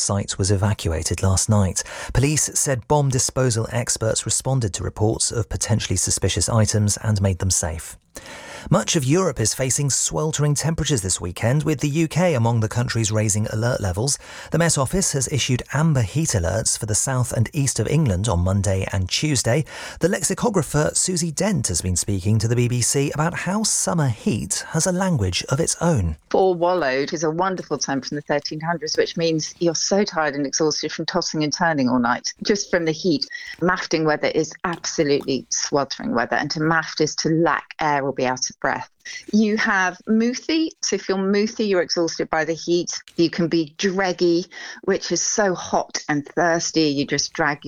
site was evacuated last night. Police said bomb disposal experts responded to reports of potentially suspicious items and made them safe. Much of Europe is facing sweltering temperatures this weekend, with the UK among the countries raising alert levels. The Met Office has issued amber heat alerts for the south and east of England on Monday and Tuesday. The lexicographer Susie Dent has been speaking to the BBC about how summer heat has a language of its own. Four Wallowed is a wonderful term from the 1300s, which means you're so tired and exhausted from tossing and turning all night, just from the heat. Mafting weather is absolutely sweltering weather, and to maft is to lack air or be out of breath. You have mouthy, so if you're mouthy, you're exhausted by the heat. You can be dreggy, which is so hot and thirsty, you just drag